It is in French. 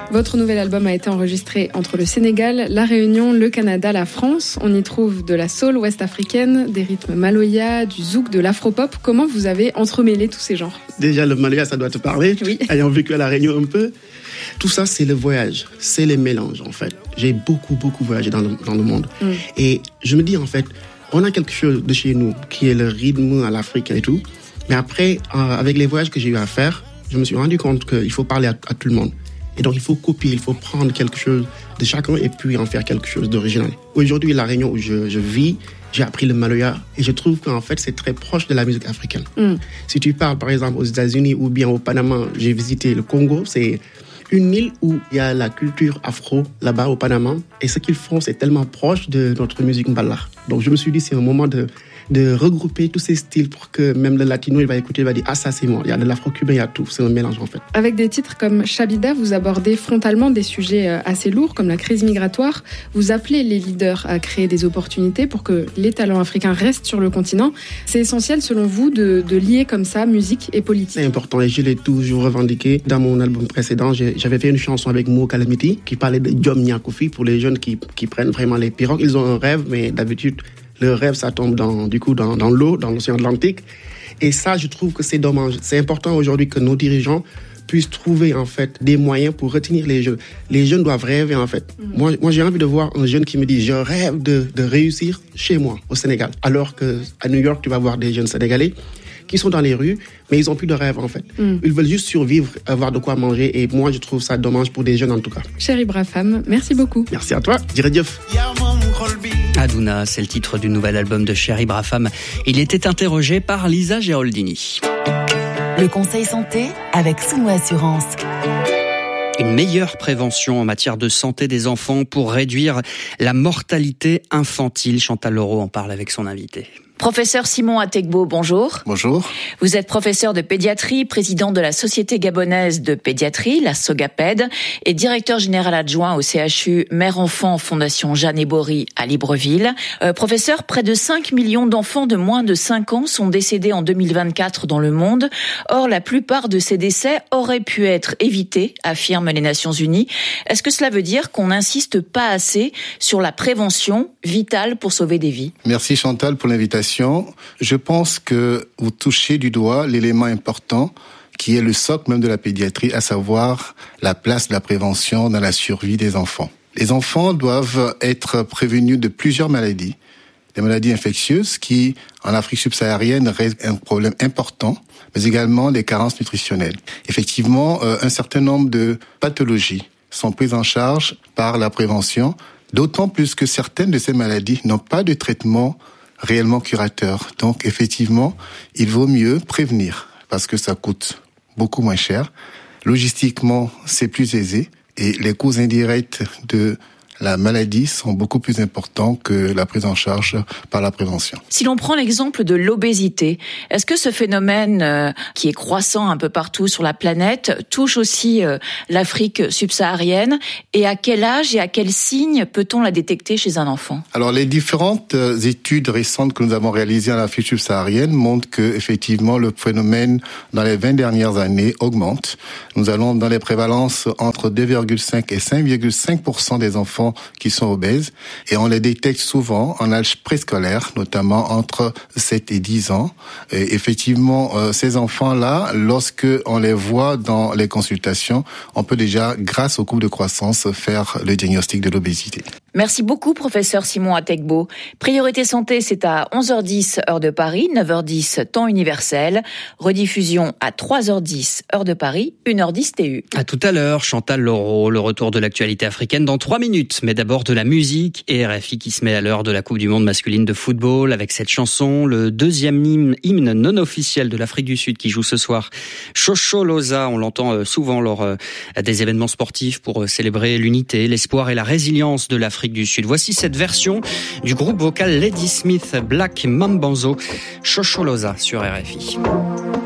Votre nouvel album a été enregistré entre le Sénégal, la Réunion, le Canada, la France. On y trouve de la soul ouest-africaine, des rythmes maloya, du zouk, de l'afropop. Comment vous avez entremêlé tous ces genres ? Déjà, le maloya, ça doit te parler. Oui. Ayant vécu à la Réunion un peu. Tout ça, c'est le voyage, c'est les mélanges, en fait. J'ai beaucoup voyagé dans le monde. Et je me dis, en fait, on a quelque chose de chez nous qui est le rythme à l'Afrique et tout. Mais après, avec les voyages que j'ai eu à faire, je me suis rendu compte qu'il faut parler à tout le monde. Et donc, il faut copier, il faut prendre quelque chose de chacun et puis en faire quelque chose d'original. Aujourd'hui, la Réunion où je vis, j'ai appris le maloya et je trouve qu'en fait, c'est très proche de la musique africaine. Si tu parles, par exemple, aux États-Unis ou bien au Panama, j'ai visité le Congo, c'est une île où il y a la culture afro, là-bas au Panama. Et ce qu'ils font, c'est tellement proche de notre musique mbala. Donc, je me suis dit, c'est un moment de regrouper tous ces styles pour que même le latino, il va écouter, il va dire « Ah, ça, c'est moi ». Il y a de l'afro-cubain, il y a tout. C'est un mélange, en fait. Avec des titres comme Chabida, vous abordez frontalement des sujets assez lourds, comme la crise migratoire. Vous appelez les leaders à créer des opportunités pour que les talents africains restent sur le continent. C'est essentiel, selon vous, de lier comme ça musique et politique. C'est important et je l'ai toujours revendiqué. Dans mon album précédent, j'avais fait une chanson avec Mo Calamity qui parlait de Jom Nyakofi pour les jeunes qui prennent vraiment les pirogues. Ils ont un rêve, mais d'habitude, le rêve, ça tombe dans l'eau, dans l'océan Atlantique. Et ça, je trouve que c'est dommage. C'est important aujourd'hui que nos dirigeants puissent trouver, en fait, des moyens pour retenir les jeunes. Les jeunes doivent rêver, en fait. Moi, j'ai envie de voir un jeune qui me dit « Je rêve de réussir chez moi, au Sénégal ». Alors qu'à New York, tu vas voir des jeunes Sénégalais qui sont dans les rues, mais ils n'ont plus de rêve, en fait. Ils veulent juste survivre, avoir de quoi manger. Et moi, je trouve ça dommage pour des jeunes, en tout cas. Chéri Brafam, merci beaucoup. Merci à toi. Djeredjeuf. Adouna, c'est le titre du nouvel album de Chéri Brafam. Il était interrogé par Lisa Geroldini. Le conseil santé avec Soumo Assurance. Une meilleure prévention en matière de santé des enfants pour réduire la mortalité infantile. Chantal Leroux en parle avec son invité. Professeur Simon Atekbo, bonjour. Bonjour. Vous êtes professeur de pédiatrie, président de la Société gabonaise de pédiatrie, la SOGAPED, et directeur général adjoint au CHU Mère-Enfant Fondation Jeanne Bory à Libreville. Professeur, près de 5 millions d'enfants de moins de 5 ans sont décédés en 2024 dans le monde. Or, la plupart de ces décès auraient pu être évités, affirment les Nations Unies. Est-ce que cela veut dire qu'on n'insiste pas assez sur la prévention vitale pour sauver des vies ? Merci Chantal pour l'invitation. Je pense que vous touchez du doigt l'élément important qui est le socle même de la pédiatrie, à savoir la place de la prévention dans la survie des enfants. Les enfants doivent être prévenus de plusieurs maladies, des maladies infectieuses qui, en Afrique subsaharienne, restent un problème important, mais également des carences nutritionnelles. Effectivement, un certain nombre de pathologies sont prises en charge par la prévention, d'autant plus que certaines de ces maladies n'ont pas de traitement réellement curateur. Donc, effectivement, il vaut mieux prévenir parce que ça coûte beaucoup moins cher. Logistiquement, c'est plus aisé et les coûts indirects de la maladie sont beaucoup plus importants que la prise en charge par la prévention. Si l'on prend l'exemple de l'obésité, est-ce que ce phénomène qui est croissant un peu partout sur la planète touche aussi l'Afrique subsaharienne ? Et à quel âge et à quel signe peut-on la détecter chez un enfant ? Alors, les différentes études récentes que nous avons réalisées en Afrique subsaharienne montrent que, effectivement, le phénomène dans les 20 dernières années augmente. Nous allons dans les prévalences entre 2,5 et 5,5% des enfants qui sont obèses et on les détecte souvent en âge préscolaire, notamment entre 7 et 10 ans. Et effectivement, ces enfants-là, lorsque on les voit dans les consultations, on peut déjà, grâce aux courbes de croissance, faire le diagnostic de l'obésité. Merci beaucoup, professeur Simon Atekbo. Priorité santé, c'est à 11h10, heure de Paris, 9h10, temps universel. Rediffusion à 3h10, heure de Paris, 1h10 TU. À tout à l'heure, Chantal Leroux, le retour de l'actualité africaine dans 3 minutes. Mais d'abord de la musique et RFI qui se met à l'heure de la Coupe du Monde masculine de football avec cette chanson, le deuxième hymne non officiel de l'Afrique du Sud qui joue ce soir. Shosholoza, on l'entend souvent lors des événements sportifs pour célébrer l'unité, l'espoir et la résilience de l'Afrique du Sud. Voici cette version du groupe vocal Ladysmith Black Mambanzo, Shosholoza sur RFI.